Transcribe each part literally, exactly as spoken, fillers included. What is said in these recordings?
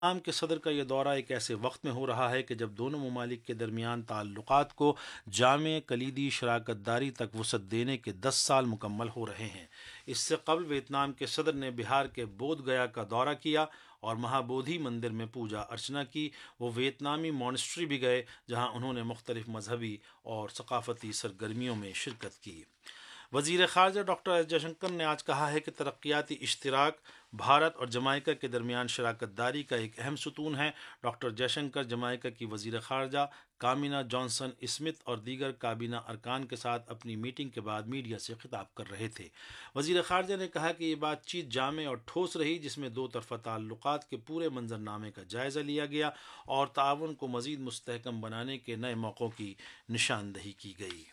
Vietnam کے صدر کا یہ دورہ ایک ایسے وقت میں ہو رہا ہے کہ جب دونوں ممالک کے درمیان تعلقات کو جامع کلیدی شراکت داری تک وسعت دینے کے دس سال مکمل ہو رہے ہیں۔ اس سے قبل ویتنام کے صدر نے بہار کے بودھ گیا کا دورہ کیا اور مہابودھی مندر میں پوجا ارچنا کی۔ وہ ویتنامی مونسٹری بھی گئے جہاں انہوں نے مختلف مذہبی اور ثقافتی سرگرمیوں میں شرکت کی۔ وزیر خارجہ ڈاکٹر ایس جے شنکر نے آج کہا ہے کہ ترقیاتی اشتراک بھارت اور جمائیکا کے درمیان شراکت داری کا ایک اہم ستون ہے۔ ڈاکٹر جے شنکر جمائیکا کی وزیر خارجہ کامینہ جانسن اسمتھ اور دیگر کابینہ ارکان کے ساتھ اپنی میٹنگ کے بعد میڈیا سے خطاب کر رہے تھے۔ وزیر خارجہ نے کہا کہ یہ بات چیت جامع اور ٹھوس رہی، جس میں دو طرفہ تعلقات کے پورے منظرنامے کا جائزہ لیا گیا اور تعاون کو مزید مستحکم بنانے کے نئے موقعوں کی نشاندہی کی گئی۔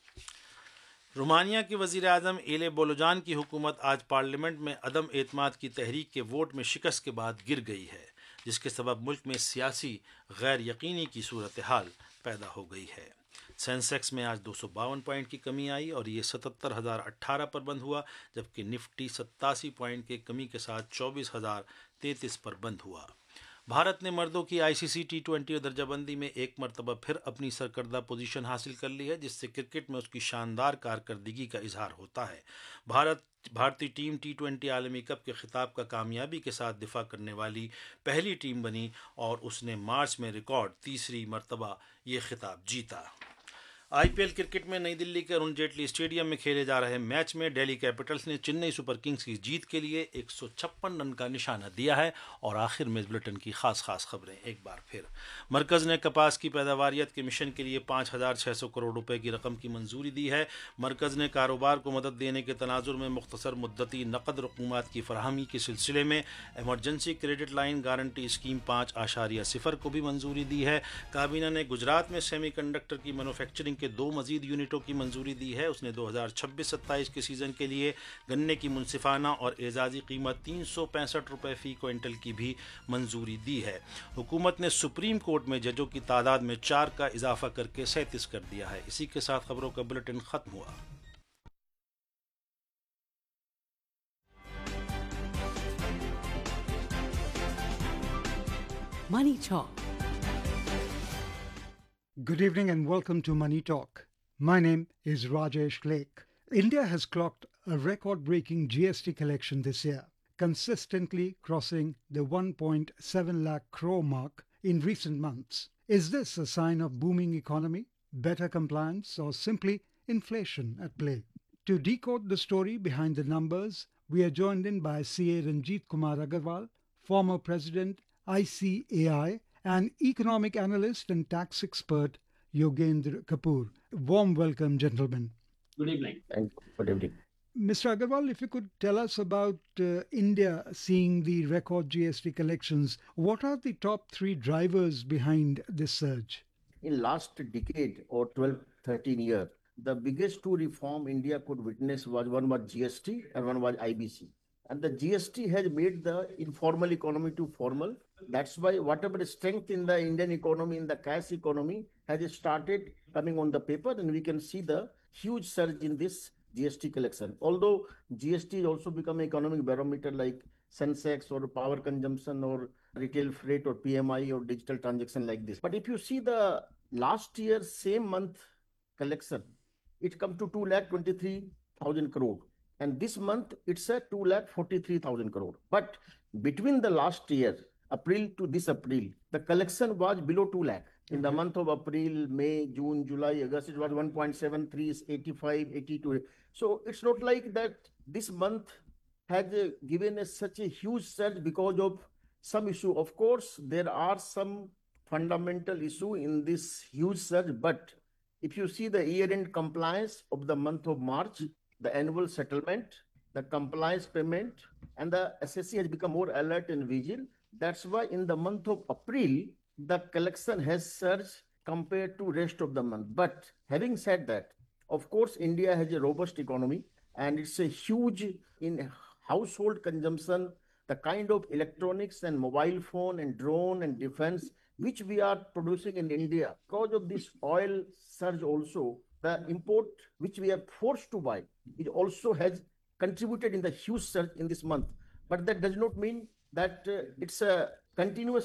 رومانیہ کے وزیر اعظم ایلے بولوجان کی حکومت آج پارلیمنٹ میں عدم اعتماد کی تحریک کے ووٹ میں شکست کے بعد گر گئی ہے، جس کے سبب ملک میں سیاسی غیر یقینی کی صورتحال پیدا ہو گئی ہے۔ سینسیکس میں آج دو سو باون پوائنٹ کی کمی آئی اور یہ ستتر ہزار اٹھارہ پر بند ہوا، جبکہ نفٹی ستاسی پوائنٹ کے کمی کے ساتھ چوبیس ہزار تینتیس پر بند ہوا۔ بھارت نے مردوں کی آئی سی سی ٹی ٹوینٹی درجہ بندی میں ایک مرتبہ پھر اپنی سرکردہ پوزیشن حاصل کر لی ہے، جس سے کرکٹ میں اس کی شاندار کارکردگی کا اظہار ہوتا ہے۔ بھارت بھارتی ٹیم ٹی ٹوینٹی عالمی کپ کے خطاب کا کامیابی کے ساتھ دفاع کرنے والی پہلی ٹیم بنی اور اس نے مارچ میں ریکارڈ تیسری مرتبہ یہ خطاب جیتا۔ آئی پی ایل کرکٹ میں نئی دلی کے ارون جیٹلی اسٹیڈیم میں کھیلے جا رہے میچ میں ڈیلی کیپٹلز نے چنئی سپر کنگز کی جیت کے لیے ایک سو چھپن رن کا نشانہ دیا ہے۔ اور آخر میں بلٹن کی خاص خاص خبریں ایک بار پھر۔ مرکز نے کپاس کی پیداواریت کے مشن کے لیے پانچ ہزار چھ سو کروڑ روپے کی رقم کی منظوری دی ہے۔ مرکز نے کاروبار کو مدد دینے کے تناظر میں مختصر مدتی نقد رقومات کی فراہمی کے سلسلے میں emergency credit line guarantee scheme پانچ اشاریہ صفر کو بھی منظوری دی ہے۔ کابینہ نے گجرات میں سیمی کنڈکٹر کی مینوفیکچرنگ کے دو مزید یونٹوں کی منظوری دی ہے۔ اس نے دو ہزار چھبیس ستائیس کے سیزن کے لیے گنے کی منصفانہ اور اعزازی قیمت تین سو پینسٹھ روپے فی کوئنٹل کی بھی منظوری دی ہے۔ حکومت نے سپریم کورٹ میں ججوں کی تعداد میں چار کا اضافہ کر کے سینتیس کر دیا ہے۔ اسی کے ساتھ خبروں کا بلٹن ختم ہوا۔ Money Talk. Good evening and welcome to Money Talk. My name is Rajesh Lake. India has clocked a record-breaking G S T collection this year, consistently crossing the one point seven lakh crore mark in recent months. Is this a sign of booming economy, better compliance, or simply inflation at play? To decode the story behind the numbers, we are joined in by C A Ranjit Kumar Agarwal, former president, I C A I, and economic analyst and tax expert Yogendra Kapoor. Warm welcome, gentlemen. Good evening. Thank you. Good evening. Mister Agarwal, if you could tell us about uh, India seeing the record G S T collections, what are the top three drivers behind this surge? In last decade or twelve, thirteen years, the biggest two reform India could witness was one was G S T and one was I B C. And the G S T has made the informal economy to formal. That's why whatever strength in the Indian economy, in the cash economy, has started coming on the paper, and we can see the huge surge in this G S T collection. Although G S T has also become an economic barometer like Sensex or power consumption or retail freight or P M I or digital transaction like this. But if you see the last year, same month collection, it comes to two lakh twenty-three thousand crore. And this month, it's a two lakh forty-three thousand crore. But between the last year, April to this April, the collection was below two lakh. In the month of April, May, June, July, August, it was one point seven three, eighty-five, eighty-two. So it's not like that this month has uh, given us such a huge surge because of some issue. Of course, there are some fundamental issue in this huge surge, but if you see the year-end compliance of the month of March, the annual settlement, the compliance payment, and the S S C has become more alert and vigilant. That's why in the month of April, the collection has surged compared to rest of the month. But having said that, of course, India has a robust economy and it's a huge in household consumption, the kind of electronics and mobile phone and drone and defense, which we are producing in India. Because of this oil surge also, the import which we are forced to buy, it also has contributed in the huge surge in this month. But that does not mean that uh, it's a continuous